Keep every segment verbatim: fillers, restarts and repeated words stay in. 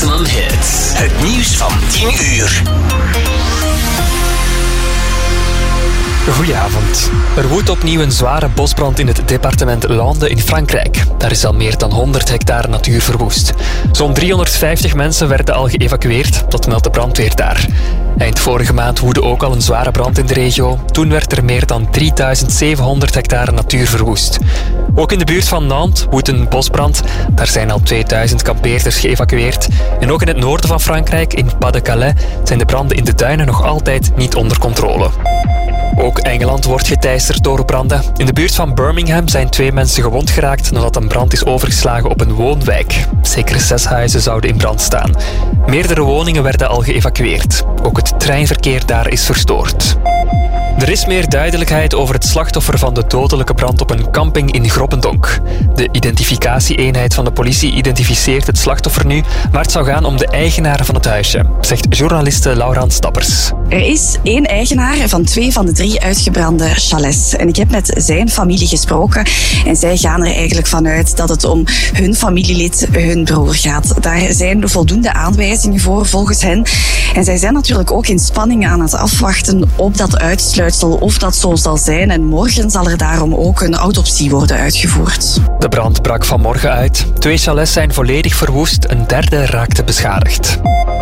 Maximum Hits. Het nieuws van tien uur. Goedenavond. Er woedt opnieuw een zware bosbrand in het departement Landes in Frankrijk. Daar is al meer dan honderd hectare natuur verwoest. Zo'n driehonderdvijftig mensen werden al geëvacueerd, dat meldt de brandweer daar. Eind vorige maand woedde ook al een zware brand in de regio. Toen werd er meer dan drieduizend zevenhonderd hectare natuur verwoest. Ook in de buurt van Nantes woedt een bosbrand. Daar zijn al tweeduizend kampeerders geëvacueerd. En ook in het noorden van Frankrijk, in Pas-de-Calais, zijn de branden in de duinen nog altijd niet onder controle. Ook Engeland wordt geteisterd door branden. In de buurt van Birmingham zijn twee mensen gewond geraakt nadat een brand is overgeslagen op een woonwijk. Zeker zes huizen zouden in brand staan. Meerdere woningen werden al geëvacueerd. Ook het treinverkeer daar is verstoord. Er is meer duidelijkheid over het slachtoffer van de dodelijke brand op een camping in Grobbendonck. De identificatie-eenheid van de politie identificeert het slachtoffer nu, maar het zou gaan om de eigenaar van het huisje, zegt journaliste Laurent Stappers. Er is één eigenaar van twee van de drie uitgebrande chalets. En ik heb met zijn familie gesproken en zij gaan er eigenlijk vanuit dat het om hun familielid, hun broer gaat. Daar zijn voldoende aanwijzingen voor volgens hen. En zij zijn natuurlijk ook in spanning aan het afwachten op dat uitsluitsel of dat zo zal zijn. En morgen zal er daarom ook een autopsie worden uitgevoerd. De brand brak vanmorgen uit. Twee chalets zijn volledig verwoest, een derde raakte beschadigd.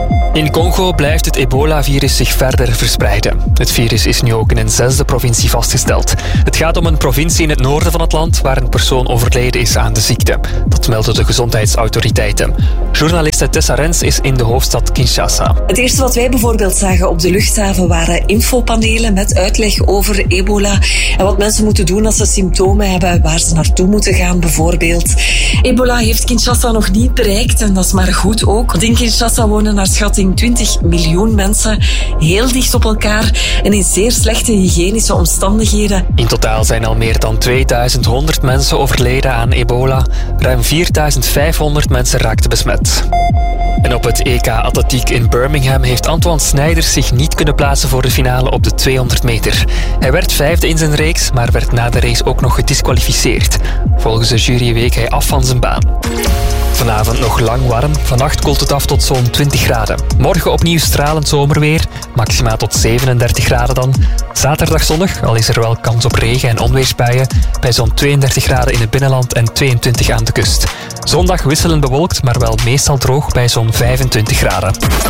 In Congo blijft het ebola-virus zich verder verspreiden. Het virus is nu ook in een zesde provincie vastgesteld. Het gaat om een provincie in het noorden van het land waar een persoon overleden is aan de ziekte. Dat melden de gezondheidsautoriteiten. Journaliste Tessa Rens is in de hoofdstad Kinshasa. Het eerste wat wij bijvoorbeeld zagen op de luchthaven waren infopanelen met uitleg over ebola en wat mensen moeten doen als ze symptomen hebben, waar ze naartoe moeten gaan bijvoorbeeld. Ebola heeft Kinshasa nog niet bereikt en dat is maar goed ook. Want in Kinshasa wonen naar schatting twintig miljoen mensen, heel dicht op elkaar en in zeer slechte hygiënische omstandigheden. In totaal zijn al meer dan tweeduizend honderd mensen overleden aan ebola. Ruim vierduizend vijfhonderd mensen raakten besmet. En op het E K Atletiek in Birmingham heeft Antoine Snijders zich niet kunnen plaatsen voor de finale op de tweehonderd meter. Hij werd vijfde in zijn reeks, maar werd na de race ook nog gedisqualificeerd. Volgens de jury week hij af van zijn baan. Vanavond nog lang warm. Vannacht koelt het af tot zo'n twintig graden. Morgen opnieuw stralend zomerweer. Maxima tot zevenendertig graden dan. Zaterdag zonnig, al is er wel kans op regen- en onweersbuien. Bij zo'n tweeëndertig graden in het binnenland en tweeëntwintig aan de kust. Zondag wisselend bewolkt, maar wel meestal droog bij zo'n vijfentwintig graden.